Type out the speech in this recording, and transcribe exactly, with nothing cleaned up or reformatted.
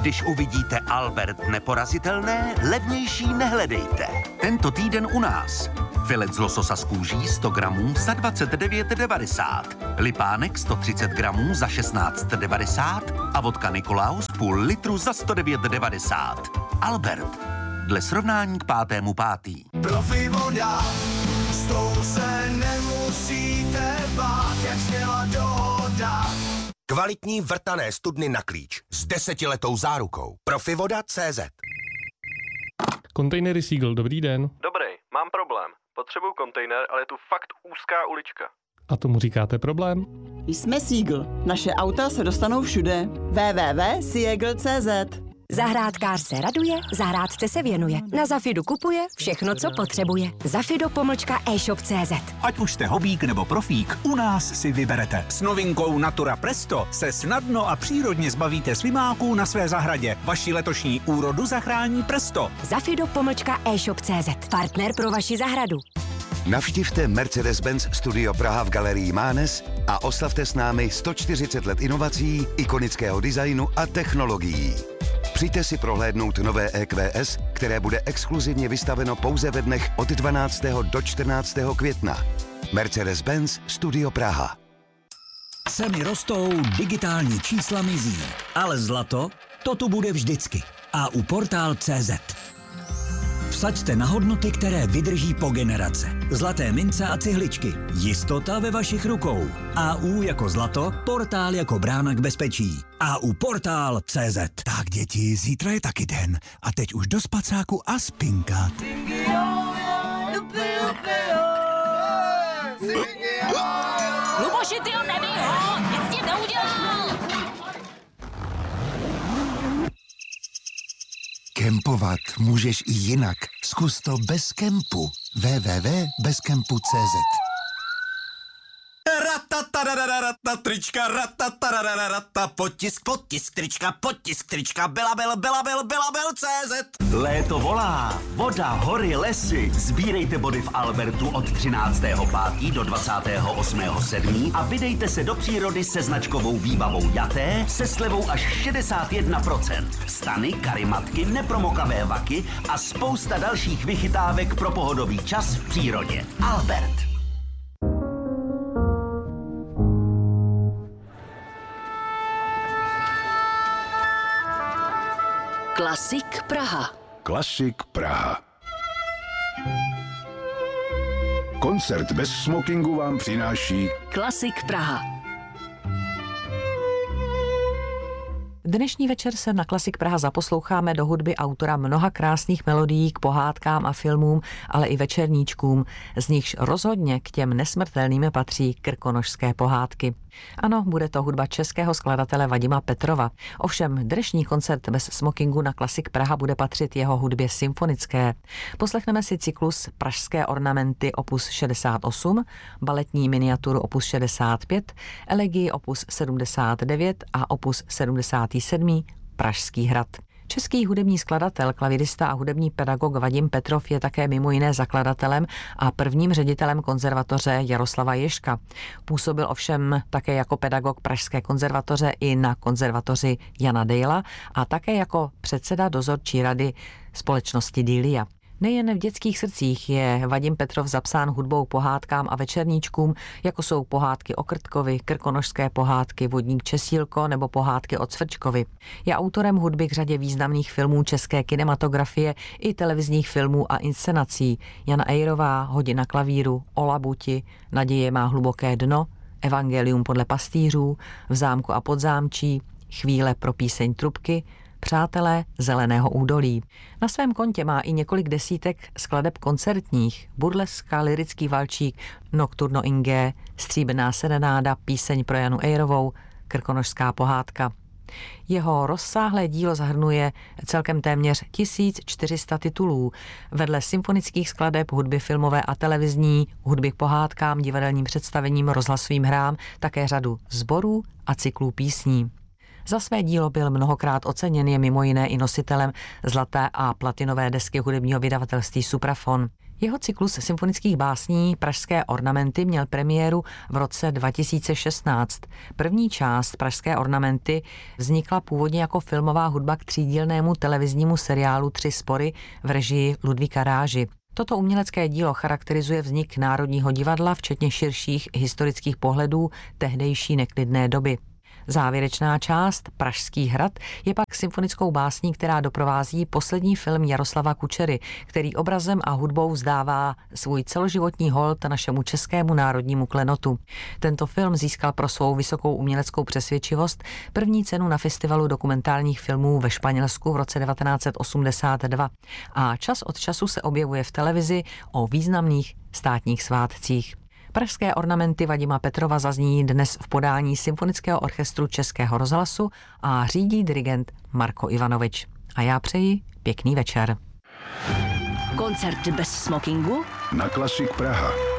Když uvidíte Albert neporazitelné, levnější nehledejte. Tento týden u nás. Filet z lososa z kůží sto gramů za dvacet devět devadesát. Lipánek sto třicet gramů za šestnáct devadesát a vodka Nikolaus půl litru za sto devět devadesát. Albert. Dle srovnání k pátému pátý. Profi voda, s tou se nemusíte bát, jak sněla dohoda. Kvalitní vrtané studny na klíč s desetiletou zárukou. Profivoda tečka cé zet. Kontejnery Seagull, dobrý den. Dobrý, mám problém. Potřebuju kontejner, ale je tu fakt úzká ulička. A tomu říkáte problém? Jsme Seagull. Naše auta se dostanou všude. w w w tečka seagull tečka cé zet. Zahrádkář se raduje, zahrádce se věnuje. Na Zafidu kupuje všechno, co potřebuje. Zafido pomlčka e-shop tečka cé zet. Ať už jste hobík nebo profík, u nás si vyberete. S novinkou Natura Presto se snadno a přírodně zbavíte slimáků na své zahradě. Vaši letošní úrodu zachrání Presto. Zafido pomlčka e-shop tečka cé zet. Partner pro vaši zahradu. Navštivte Mercedes-Benz Studio Praha v galerii Mánes a oslavte s námi sto čtyřicet let inovací, ikonického designu a technologií. Přijďte si prohlédnout nové E Q S, které bude exkluzivně vystaveno pouze ve dnech od dvanáctého do čtrnáctého května. Mercedes-Benz Studio Praha. Ceny rostou, digitální čísla mizí, ale zlato, to tu bude vždycky. A u portál tečka cé zet. Vsaďte na hodnoty, které vydrží po generace. Zlaté mince a cihličky. Jistota ve vašich rukou. A U jako zlato, portál jako brána k bezpečí. A U portál tečka cé zet. Tak děti, zítra je taky den. A teď už do spacáku a spinkat. Luboši, ty ho nebij ho! Nic ti neudělal! Kempovat můžeš i jinak. Zkus to bez kempu. w w w tečka bezkempu tečka cé zet. Ratatarararata, trička, ratatarararata, potisk, potisk, trička, potisk, trička, Belabel, Belabel, Belabel tečka cé zet. Léto volá. Voda, hory, lesy. Sbírejte body v Albertu od třináctého pátého do dvacátého osmého sedmého a vydejte se do přírody se značkovou výbavou Jaté se slevou až šedesát jedna procent. Stany, karimatky, nepromokavé vaky a spousta dalších vychytávek pro pohodový čas v přírodě. Albert. Klasik Praha. Klasik Praha. Koncert bez smokingu vám přináší Klasik Praha. Dnešní večer se na Klasik Praha zaposloucháme do hudby autora mnoha krásných melodií k pohádkám a filmům, ale i večerníčkům, z nichž rozhodně k těm nesmrtelným patří krkonošské pohádky. Ano, bude to hudba českého skladatele Vadima Petrova. Ovšem dnešní koncert bez smokingu na Klasik Praha bude patřit jeho hudbě symfonické. Poslechneme si cyklus Pražské ornamenty opus šedesát osm, baletní miniaturu opus šedesát pět, elegii opus sedmdesát devět a opus sedmdesát sedm. Pražský hrad. Český hudební skladatel, klavirista a hudební pedagog Vadim Petrov je také mimo jiné zakladatelem a prvním ředitelem konzervatoře Jaroslava Ježka. Působil ovšem také jako pedagog Pražské konzervatoře i na konzervatoři Jana Dejla a také jako předseda dozorčí rady společnosti Dilia. Nejen v dětských srdcích je Vadim Petrov zapsán hudbou pohádkám a večerníčkům, jako jsou pohádky o Krtkovi, krkonošské pohádky, Vodník Česílko nebo pohádky o Cvrčkovi. Je autorem hudby k řadě významných filmů české kinematografie i televizních filmů a inscenací. Jana Ejrová, Hodina klavíru, O labuti, Naděje má hluboké dno, Evangelium podle pastýřů, V zámku a podzámčí, Chvíle pro píseň trubky, Přátelé zeleného údolí. Na svém kontě má i několik desítek skladeb koncertních, burleska, lyrický valčík, Nocturno in G, Stříbrná serenáda, píseň pro Janu Ejrovou, Krkonošská pohádka. Jeho rozsáhlé dílo zahrnuje celkem téměř tisíc čtyři sta titulů. Vedle symfonických skladeb, hudby filmové a televizní, hudby k pohádkám, divadelním představením, rozhlasovým hrám, také řadu sborů a cyklů písní. Za své dílo byl mnohokrát oceněn, je mimo jiné i nositelem zlaté a platinové desky hudebního vydavatelství Suprafon. Jeho cyklus symfonických básní Pražské ornamenty měl premiéru v roce dva tisíce šestnáct. První část Pražské ornamenty vznikla původně jako filmová hudba k třídílnému televiznímu seriálu Tři spory v režii Ludvíka Ráži. Toto umělecké dílo charakterizuje vznik Národního divadla, včetně širších historických pohledů tehdejší neklidné doby. Závěrečná část Pražský hrad je pak symfonickou básní, která doprovází poslední film Jaroslava Kučery, který obrazem a hudbou vzdává svůj celoživotní hold našemu českému národnímu klenotu. Tento film získal pro svou vysokou uměleckou přesvědčivost první cenu na festivalu dokumentárních filmů ve Španělsku v roce devatenáct set osmdesát dva a čas od času se objevuje v televizi o významných státních svátcích. Pražské ornamenty Vadima Petrova zazní dnes v podání Symfonického orchestru Českého rozhlasu a řídí dirigent Marko Ivanovič. A já přeji pěkný večer. Koncert bez smokingu? Na Klasik Praha.